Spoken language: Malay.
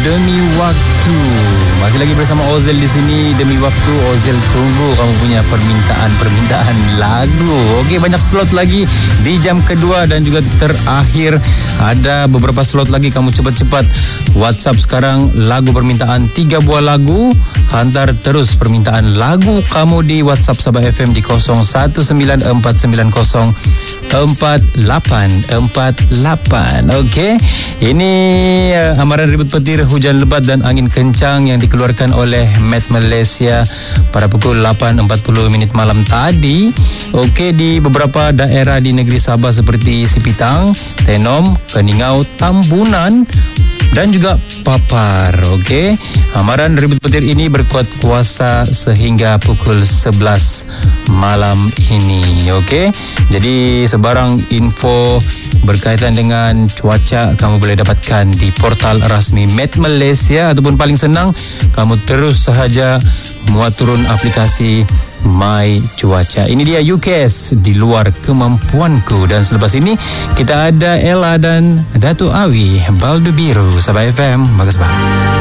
Demi Waktu. Masih lagi bersama Ozel di sini. Demi Waktu, Ozel tunggu kamu punya permintaan lagu. Okey, banyak slot lagi di jam kedua dan juga terakhir. Ada beberapa slot lagi, kamu cepat-cepat WhatsApp sekarang lagu permintaan 3 buah lagu. Hantar terus permintaan lagu kamu di WhatsApp Sabah FM di 0194904848. Okey. Ini amaran ribut petir, hujan lebat dan angin kencang yang dikeluarkan oleh Met Malaysia pada pukul 8.40 malam tadi. Okey, di beberapa daerah di negeri Sabah seperti Sipitang, Tenom, Keningau, Tambunan dan juga Papar. Okey, amaran ribut petir ini berkuat kuasa sehingga pukul 11 malam ini. Okey, jadi sebarang info berkaitan dengan cuaca kamu boleh dapatkan di portal rasmi Met Malaysia, ataupun paling senang kamu terus sahaja muat turun aplikasi My Cuaca. Ini dia UKS di luar kemampuanku. Dan selepas ini kita ada Ella dan Datuk Awi, Baldu Biru. Sabah FM, bagus banget.